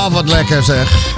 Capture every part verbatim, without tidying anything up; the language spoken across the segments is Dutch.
Ah, wat lekker zeg.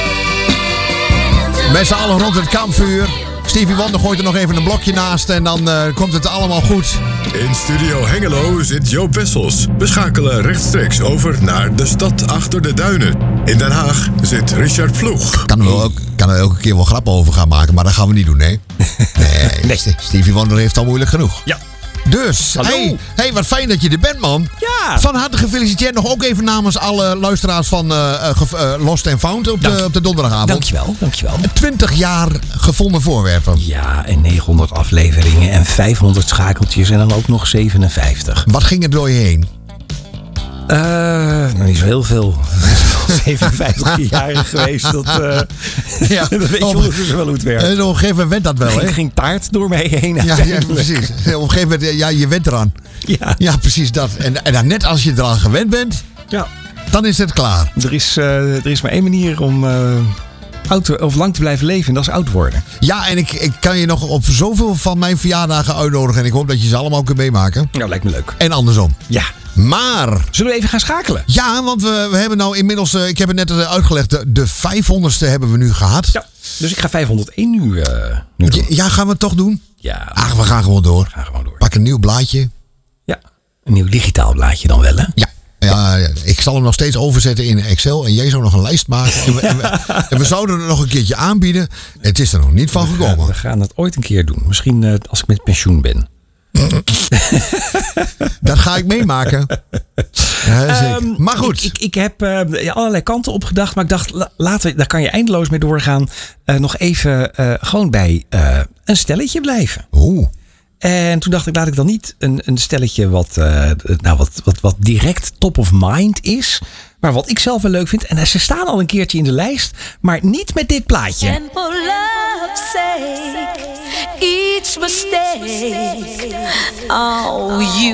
Met z'n allen rond het kampvuur. Stevie Wonder gooit er nog even een blokje naast en dan uh, komt het allemaal goed. In Studio Hengelo zit Joop Wessels. We schakelen rechtstreeks over naar de stad achter de duinen. In Den Haag zit Richard Vloeg. Kan er, wel ook, kan er elke keer wel grappen over gaan maken, maar dat gaan we niet doen, nee. Nee, nee. Stevie Wonder heeft al moeilijk genoeg. Ja. Dus, hey, hey, wat fijn dat je er bent, man. Ja. Van harte gefeliciteerd nog ook even namens alle luisteraars van uh, uh, Lost and Found op de, op de donderdagavond. Dankjewel, dankjewel. twintig jaar gevonden voorwerpen. Ja, en negenhonderd afleveringen en vijfhonderd schakeltjes en dan ook nog zevenenvijftig. Wat ging er door je heen? Uh, nou, niet zo heel veel. zevenenvijftig jaar geweest. Dat, uh, ja, dat weet je ondertussen wel hoe het werkt. En op een gegeven moment went dat wel, hè? Er ging taart door mij heen. Ja, ja, precies. Op een gegeven moment, ja, je went eraan. Ja, ja precies dat. En, en dan net als je eraan gewend bent, ja. dan is het klaar. Er is, uh, er is maar één manier om uh, oud te, of lang te blijven leven en dat is oud worden. Ja, en ik, ik kan je nog op zoveel van mijn verjaardagen uitnodigen. En ik hoop dat je ze allemaal kunt meemaken. Nou, lijkt me leuk. En andersom. Ja. Maar... Zullen we even gaan schakelen? Ja, want we, we hebben nou inmiddels... Uh, ik heb het net uitgelegd. De, de vijfhonderdste hebben we nu gehad. Ja. Dus ik ga vijfhonderdéén nu, uh, nu doen. Ja, gaan we het toch doen? Ja. Ach, we gaan gewoon door. We gaan gewoon door. Pak een nieuw blaadje. Ja. Een nieuw digitaal blaadje dan wel, hè? Ja. Ja, ja, ik zal hem nog steeds overzetten in Excel. En jij zou nog een lijst maken. En we, en we, en we zouden het nog een keertje aanbieden. Het is er nog niet van gekomen. We gaan, we gaan het ooit een keer doen. Misschien uh, als ik met pensioen ben. Dat ga ik meemaken. Ja, um, maar goed. Ik, ik, ik heb uh, allerlei kanten opgedacht. Maar ik dacht, laten we, daar kan je eindeloos mee doorgaan. Uh, nog even uh, gewoon bij uh, een stelletje blijven. Oeh. En toen dacht ik, laat ik dan niet een, een stelletje wat, uh, nou, wat, wat, wat direct top of mind is. Maar wat ik zelf wel leuk vind. En ze staan al een keertje in de lijst. Maar niet met dit plaatje. And for love's sake, each mistake, oh, you